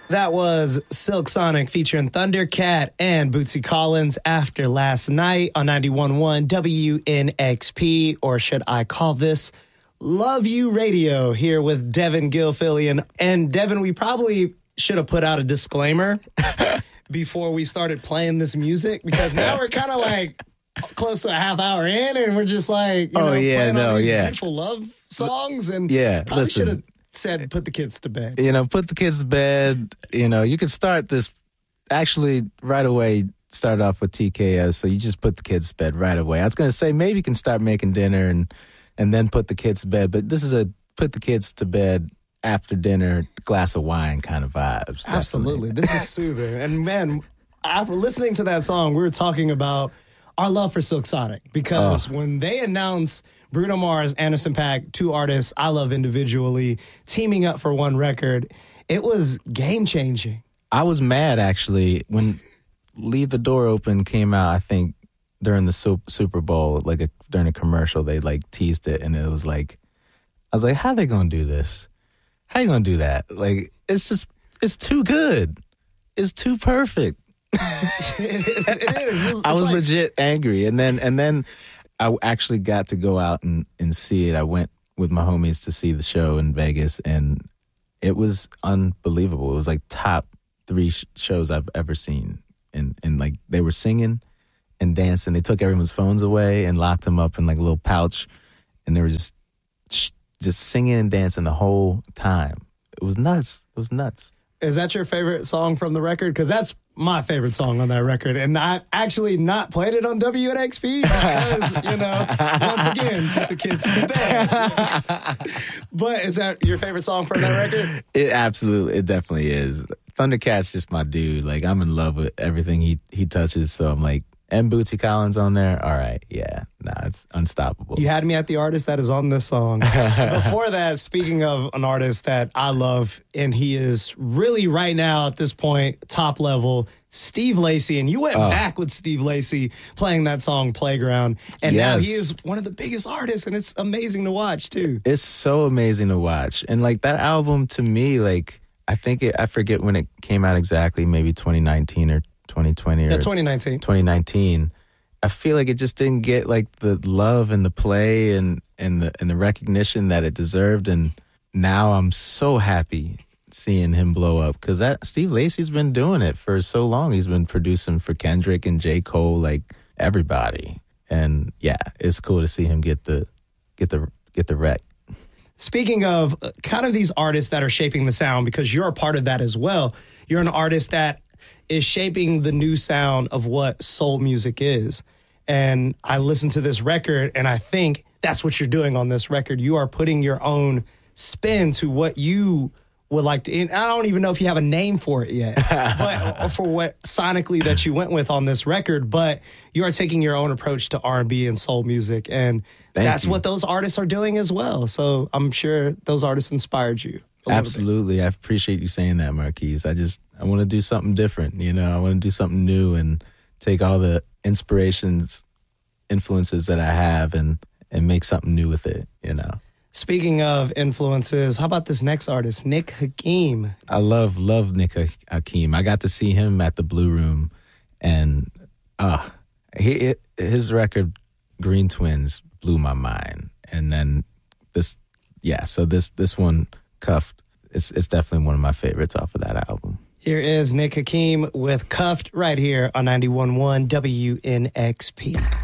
That was Silk Sonic featuring Thundercat and Bootsy Collins after last night on 91.1 WNXP, or should I call this Love You Radio, here with Devin Gilfillian. And Devin, we probably should have put out a disclaimer before we started playing this music, because now we're kind of like close to a half hour in and we're just like, playing all these beautiful love songs. And probably should have said put the kids to bed. Put the kids to bed. You could start this actually right away, start off with TKO. So you just put the kids to bed right away. I was going to say maybe you can start making dinner and then put the kids to bed. But this is a put the kids to bed after dinner, glass of wine kind of vibes. Absolutely. This is soothing. And man, after listening to that song, we were talking about our love for Silk Sonic, because when they announced Bruno Mars, Anderson .Paak, two artists I love individually, teaming up for one record, it was game-changing. I was mad, actually, when Leave the Door Open came out, I think, during the Super Bowl, during a commercial, they, teased it, and it was I was like, how are they going to do this? How are you going to do that? It's too good. It's too perfect. It is. I was legit angry. And then I actually got to go out and see it. I went with my homies to see the show in Vegas, and it was unbelievable. It was top 3 shows I've ever seen. And they were singing and dancing. They took everyone's phones away and locked them up in a little pouch, and they were just singing and dancing the whole time. It was nuts. It was nuts. Is that your favorite song from the record? Because that's my favorite song on that record. And I actually not played it on WNXP because, once again, put the kids to bed. But is that your favorite song from that record? It definitely is. Thundercat's just my dude. I'm in love with everything he touches. So I'm and Bootsy Collins on there. All right, yeah. It's unstoppable. You had me at the artist that is on this song. Before that, speaking of an artist that I love, and he is really right now at this point, top level, Steve Lacy. And you went back with Steve Lacy playing that song Playground. And now he is one of the biggest artists, and it's amazing to watch too. It's so amazing to watch. And that album to me, I forget when it came out exactly, maybe 2019 or 2020 or 2019. 2019. I feel like it just didn't get the love and the play and the recognition that it deserved. And now I'm so happy seeing him blow up, because Steve Lacy's been doing it for so long. He's been producing for Kendrick and J. Cole, everybody. And yeah, it's cool to see him get the rec. Speaking of kind of these artists that are shaping the sound, because you're a part of that as well. You're an artist that is shaping the new sound of what soul music is. And I listened to this record, and I think that's what you're doing on this record. You are putting your own spin to what you would like to, and I don't even know if you have a name for it yet, but for what sonically that you went with on this record, but you are taking your own approach to R&B and soul music. And that's what those artists are doing as well. So I'm sure those artists inspired you. Absolutely. I appreciate you saying that, Marquise. I want to do something different. I want to do something new and take all the influences that I have and make something new with it, Speaking of influences, how about this next artist, Nick Hakim? I love Nick Hakim. I got to see him at the Blue Room, and his record, Green Twins, blew my mind. And then this one, Cuffed, it's definitely one of my favorites off of that album. Here is Nick Hakim with Cuffed right here on 91.1 WNXP.